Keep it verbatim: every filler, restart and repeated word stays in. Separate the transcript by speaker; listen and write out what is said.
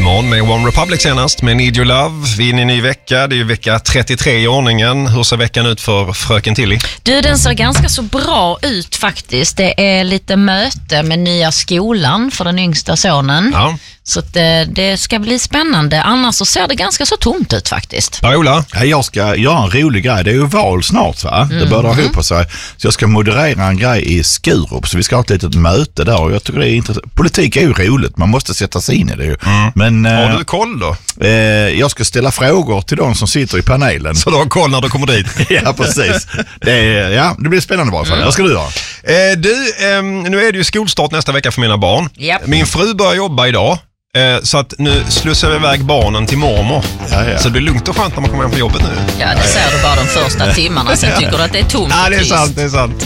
Speaker 1: Dubbelmorgon med One Republic senast med Need Your Love. Vi är inne i en ny vecka, det är ju vecka trettiotre i ordningen. Hur ser veckan ut för fröken Tilly?
Speaker 2: Du, den ser ganska så bra ut faktiskt. Det är lite möte med nya skolan för den yngsta sonen.
Speaker 1: Ja.
Speaker 2: Så att det, det ska bli spännande. Annars så ser det ganska så tomt ut faktiskt.
Speaker 1: Per-Ola?
Speaker 3: Jag ska göra en rolig grej. Det är ju val snart, va?
Speaker 2: Mm.
Speaker 3: Det börjar ihop på sig. Så jag ska moderera en grej i Skurup. Så vi ska ha ett litet möte där. Och jag tycker det är intressant. Politik är ju roligt. Man måste sätta sig in i det ju.
Speaker 1: Mm.
Speaker 3: Men,
Speaker 1: har
Speaker 3: eh,
Speaker 1: du koll då?
Speaker 3: Eh, jag ska ställa frågor till de som sitter i panelen.
Speaker 1: Så du har koll när du kommer dit?
Speaker 3: Ja, precis. Det, är, ja, det blir spännande i varje fall.
Speaker 1: Mm.
Speaker 3: Vad ska du göra?
Speaker 1: Eh, du, eh, nu är det ju skolstart nästa vecka för mina barn.
Speaker 2: Yep.
Speaker 1: Min fru börjar jobba idag. Eh, så att nu slussar vi iväg barnen till mormor.
Speaker 3: Ja, ja.
Speaker 1: Så det blir lugnt och skönt när man kommer hem på jobbet nu.
Speaker 2: Ja, det ser du bara de första timmarna. Sen tycker du att det är tomt.
Speaker 1: Ja, det är
Speaker 2: tyst.
Speaker 1: sant, det är sant.